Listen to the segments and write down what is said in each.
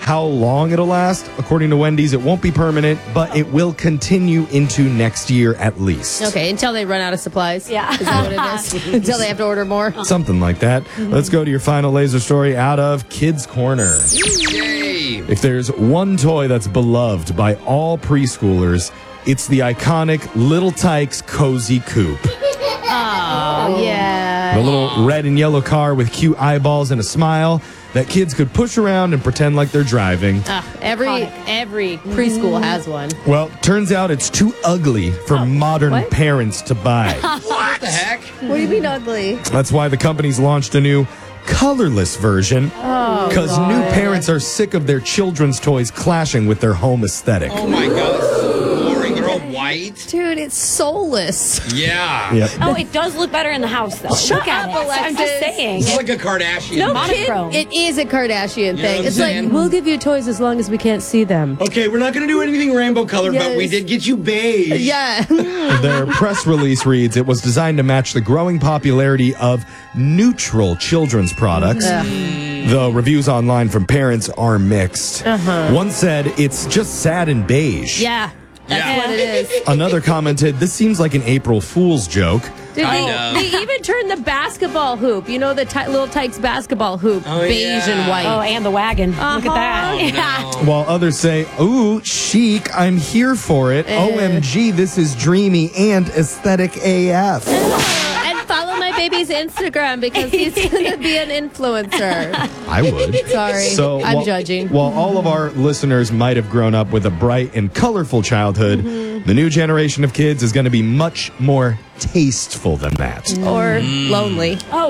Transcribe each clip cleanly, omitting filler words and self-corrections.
how long it'll last. According to Wendy's, it won't be permanent, but it will continue into next year at least. Okay, until they run out of supplies. Yeah. Is that what it is? Until they have to order more. Something like that. Let's go to your final laser story out of Kids Corner. Yay! If there's one toy that's beloved by all preschoolers, it's the iconic Little Tikes Cozy Coupe. Oh, yeah. The little red and yellow car with cute eyeballs and a smile that kids could push around and pretend like they're driving. Every preschool has one. Well, turns out it's too ugly for modern parents to buy. What the heck? What do you mean ugly? That's why the company's launched a new colorless version. Because new parents are sick of their children's toys clashing with their home aesthetic. Oh my god, this is so boring. They're all white. Dude, it's soulless. Yeah. Yep. Oh, it does look better in the house, though. Shut Look at up, it. Alexis. I'm just saying. It's like a Kardashian. No Monochrome. kid, it is a Kardashian know thing. what It's I'm like, saying? we'll give you toys as long as we can't see them. Okay, we're not going to do anything rainbow colored, but we Yes. did get you beige. Yeah. Their press release reads, it was designed to match the growing popularity of neutral children's products. The reviews online from parents are mixed. One said, it's just sad and beige. Yeah. That's Yeah. what it is. Another commented, this seems like an April Fool's joke. Dude, Kind of. they even turned the basketball hoop, you know, the Little Tikes basketball hoop, beige yeah. and white. Oh, and the wagon. Look at that. Oh, no. While others say, ooh, chic, I'm here for it. OMG, this is dreamy and aesthetic AF. And follow my baby's Instagram because he's going to be an influencer. I would. Sorry, I'm judging. While all of our listeners might have grown up with a bright and colorful childhood, the new generation of kids is going to be much more tasteful than that. Or lonely. Oh,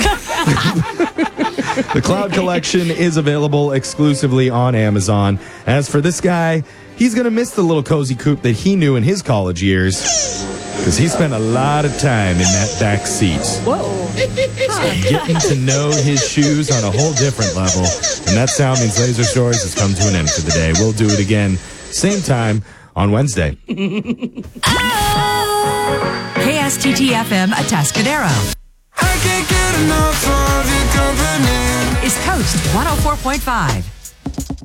The Cloud Collection is available exclusively on Amazon. As for this guy, he's going to miss the little cozy coupe that he knew in his college years because he spent a lot of time in that back seat. whoa. Getting to know his shoes on a whole different level. And that sound means Laser Stories has come to an end for the day. We'll do it again, same time on Wednesday. KSTT-FM Atascadero. I can't get enough of your company. Is Coast 104.5.